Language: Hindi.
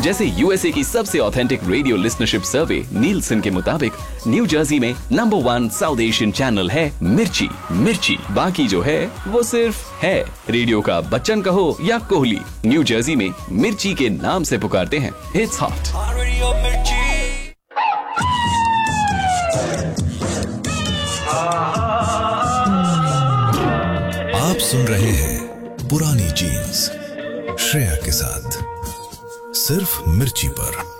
जैसे यूएसए की सबसे ऑथेंटिक रेडियो लिस्नरशिप सर्वे नीलसन के मुताबिक न्यू जर्सी में नंबर 1 साउथ एशियन चैनल है मिर्ची। मिर्ची बाकी जो है वो सिर्फ है। रेडियो का बच्चन कहो या कोहली, न्यू जर्सी में मिर्ची के नाम से पुकारते हैं। It's hot. आप सुन रहे हैं पुरानी जीन्स श्रेया के साथ, सिर्फ मिर्ची पर।